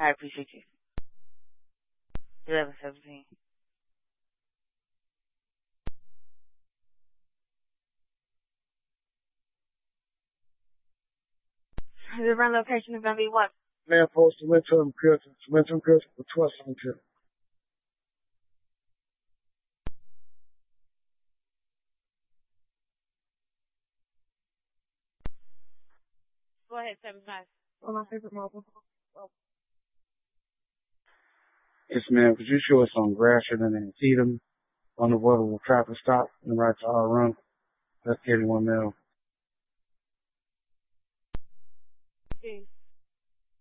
I appreciate you. 11:17. The run location is gonna be what? Man, post Cementum Christmas with trust on tip. Go ahead, 7-5. One of my favorite models. Yes, ma'am. Could you show us on Gratiot and Antietam on the avoidable traffic stop and right to our run? That's 81 mil. Okay.